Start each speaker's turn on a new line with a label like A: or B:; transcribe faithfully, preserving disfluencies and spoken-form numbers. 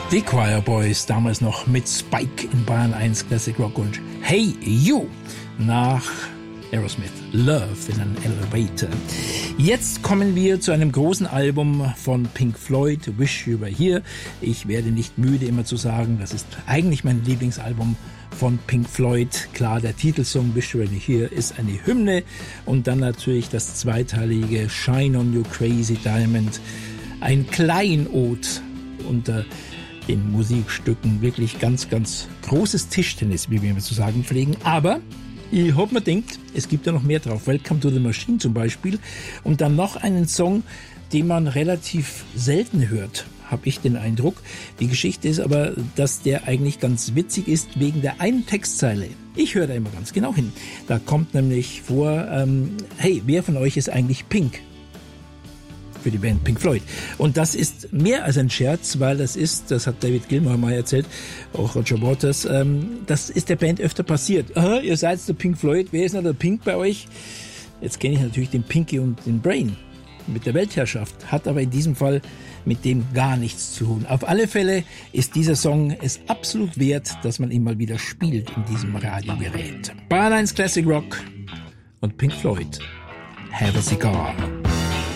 A: Die Choir Boys, damals noch mit Spike in Bayern eins Classic Rock und Hey You nach Aerosmith, Love in an Elevator. Jetzt kommen wir zu einem großen Album von Pink Floyd, Wish You Were Here. Ich werde nicht müde, immer zu sagen, das ist eigentlich mein Lieblingsalbum von Pink Floyd. Klar, der Titelsong Wish You Were Here ist eine Hymne und dann natürlich das zweiteilige Shine On You Crazy Diamond, ein Kleinod unter den Musikstücken, wirklich ganz, ganz großes Tischtennis, wie wir immer zu sagen pflegen. Aber ich hoffe, man denkt, es gibt ja noch mehr drauf. Welcome to the Machine zum Beispiel. Und dann noch einen Song, den man relativ selten hört, habe ich den Eindruck. Die Geschichte ist aber, dass der eigentlich ganz witzig ist, wegen der einen Textzeile. Ich höre da immer ganz genau hin. Da kommt nämlich vor, ähm, hey, wer von euch ist eigentlich Pink? Für die Band Pink Floyd. Und das ist mehr als ein Scherz, weil das ist, das hat David Gilmour mal erzählt, auch Roger Waters, ähm, das ist der Band öfter passiert. Aha, ihr seid der Pink Floyd, wer ist noch der Pink bei euch? Jetzt kenne ich natürlich den Pinky und den Brain mit der Weltherrschaft, hat aber in diesem Fall mit dem gar nichts zu tun. Auf alle Fälle ist dieser Song es absolut wert, dass man ihn mal wieder spielt in diesem Radiogerät. Bayern eins Classic Rock und Pink Floyd, Have a Cigar.